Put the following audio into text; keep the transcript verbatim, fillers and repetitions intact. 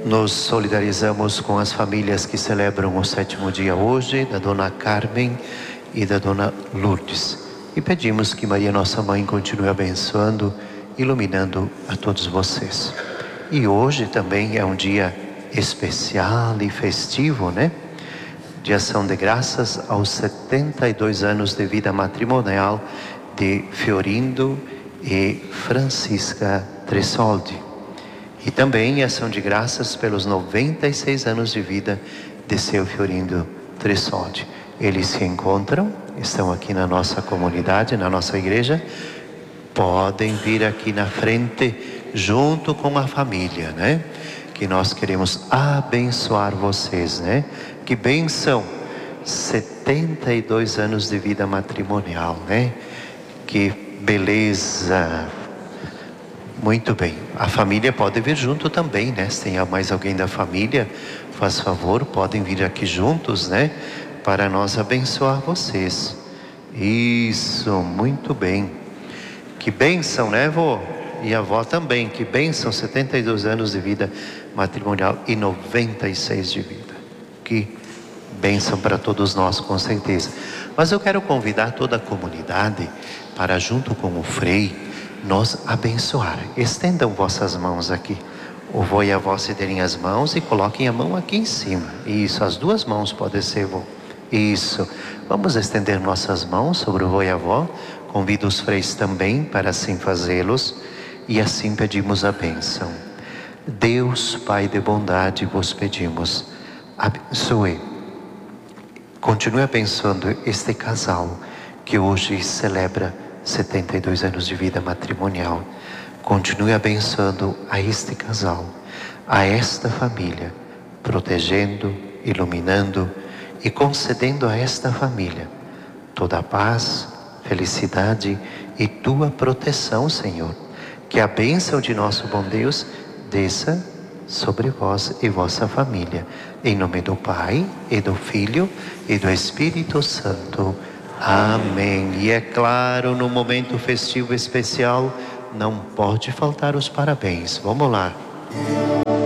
Nos solidarizamos com as famílias que celebram o sétimo dia hoje, da Dona Carmen e da Dona Lourdes. E pedimos que Maria, nossa Mãe, continue abençoando, iluminando a todos vocês. E hoje também é um dia especial e festivo, né? De ação de graças aos setenta e dois anos de vida matrimonial de Fiorindo e Francisca Tresoldi. E também ação de graças pelos noventa e seis anos de vida de seu Fiorindo Tresoldi. Eles se encontram, estão aqui na nossa comunidade, na nossa igreja. Podem vir aqui na frente junto com a família, né? Que nós queremos abençoar vocês, né? Que bênção! setenta e dois anos de vida matrimonial, né? Que beleza! Muito bem. A família pode vir junto também, né? Se tem mais alguém da família, faz favor, podem vir aqui juntos, né? Para nós abençoar vocês. Isso, muito bem. Que bênção, né, vô? E a avó também, que bênção, setenta e dois anos de vida matrimonial e noventa e seis de vida. Que bênção para todos nós, com certeza. Mas eu quero convidar toda a comunidade para, junto com o Frei, nós abençoar. Estendam vossas mãos aqui. O vô e a avó se derem as mãos e coloquem a mão aqui em cima. Isso, as duas mãos podem ser, vô. Isso. Vamos estender nossas mãos sobre o vô e a avó. Convido os freis também para assim fazê-los. E assim pedimos a bênção. Deus, Pai de bondade, vos pedimos, abençoe, continue abençoando este casal que hoje celebra setenta e dois anos de vida matrimonial. Continue abençoando a este casal, a esta família, protegendo, iluminando e concedendo a esta família toda a paz, felicidade e tua proteção, Senhor. Que a bênção de nosso bom Deus desça sobre vós e vossa família. Em nome do Pai, e do Filho, e do Espírito Santo. Amém. E é claro, no momento festivo especial, não pode faltar os parabéns. Vamos lá.